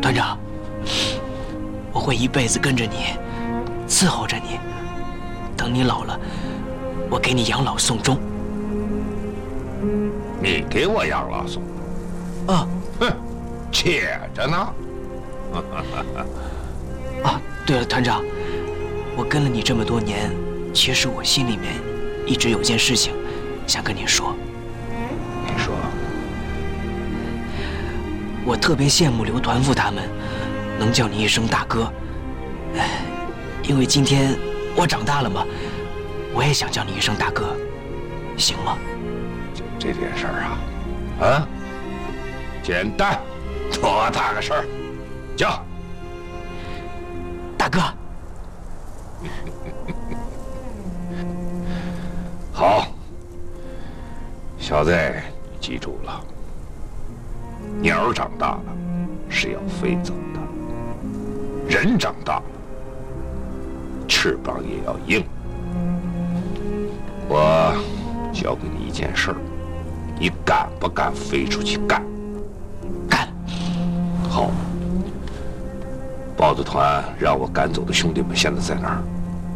团长，我会一辈子跟着你，伺候着你。等你老了，我给你养老送终。 你给我养老送终？ 啊， 哼，且着呢。 啊，对了，团长，我跟了你这么多年，其实我心里面一直有件事情想跟你说。 你说。 我特别羡慕刘团副他们，能叫你一声大哥。因为今天我长大了嘛，我也想叫你一声大哥，行吗？ 就这件事儿啊，简单，多大个事儿，叫大哥。 好，小子，你记住了，鸟长大了是要飞走的，人长大了翅膀也要硬。我交给你一件事儿，你敢不敢飞出去干？ 干。 好，豹子团让我赶走的兄弟们现在在哪儿？